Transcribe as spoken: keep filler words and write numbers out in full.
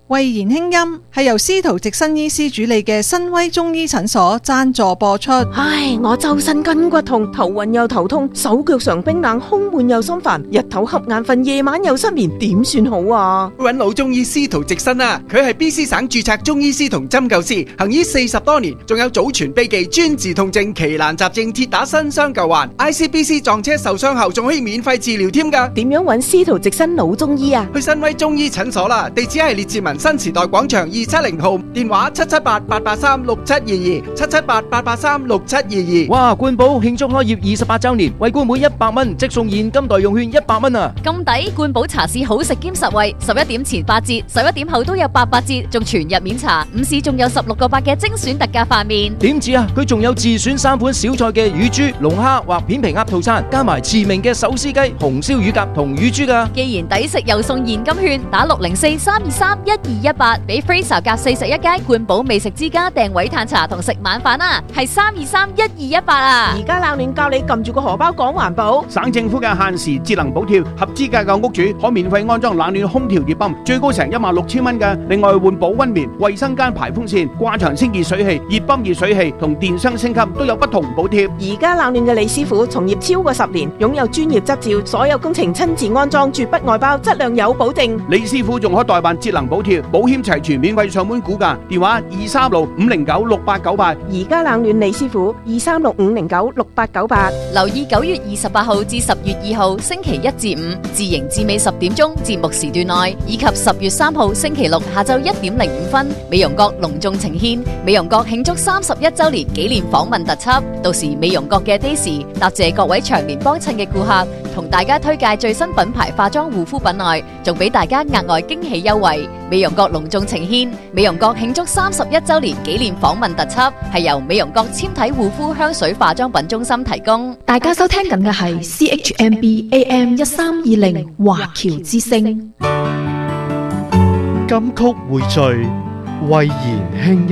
慧言輕音係由司徒直新醫師主理嘅新威中醫診所贊助播出。 唉，我周身筋骨痛，頭暈又頭痛，手腳常冰冷，胸悶又心煩，日頭瞌眼瞓，夜晚又失眠，點算好啊？ 揾老中醫司徒直新啊，佢係 B C 省註冊中醫師同針灸師，行醫四十多年，仲有祖傳秘技專治痛症、奇難雜症、鐵打新傷舊患 ，I C B C 撞車受傷後仲可以免費治療添㗎。 點樣揾司徒直新老中醫啊？ 去新威中醫診所啦，地址係列治文新時代廣場二七零號，電話七七八八八三六七二二，七七八八八三六七二二。 哇！冠寶慶祝開業二十八周年，為冠每一百蚊即送現金代用券一百蚊啊！ 咁抵，冠寶茶市好食兼實惠，十一點前八折，十一點後都有八八折，仲全日免查。午市仲有十六個八嘅精選特價飯麵。 點止啊？佢仲有自選三款小菜嘅乳豬、龍蝦或片皮鴨套餐，加埋馳名嘅手撕雞、紅燒乳鴿同乳豬噶。 既然抵食又送現金券，打六零四三二三一二一八，俾 Fraser 夾四十一街冠寶美食之家訂位嘆茶同食晚飯啊！係三二三一二一八啊！ 而家冷暖教你撳住個荷包講環保。 省政府嘅限時節能補貼，合資格嘅屋主可免費安裝冷暖空調熱泵，最高成一萬六千蚊嘅。另外換保溫棉、衛生間排風扇、掛牆清潔水器、熱泵熱水器同電箱升級都有不同補貼。 而家冷暖嘅李師傅從業超過十年，擁有專業執照，所有工程親自安裝，絕不外包，質量有保證。 李師傅仲可代辦節能補貼，保險齊全，免費上門估價，電話二三六五零九六八九八。 而家冷暖李師傅二三六五零九六八九八。 留意九月二十八號至十月二號星期一至五自營至尾十點鐘節目時段內，以及十月三號星期六下晝一點零五分，美容閣隆重呈獻美容閣慶祝三十一周年紀念訪問特輯。到時美容閣嘅 Daisy答謝各位長年幫襯嘅顧客，同大家推介最新品牌化妝護膚品外，仲俾大家額外驚喜優惠。美容閣隆重呈獻美容閣慶祝三十一周年紀念訪問特輯，係由美容閣纖體護膚香水化妝品中心提供。 大家收聽緊嘅係 C H M B A M 一三二零華僑之聲。 金曲匯聚，慧言輕音。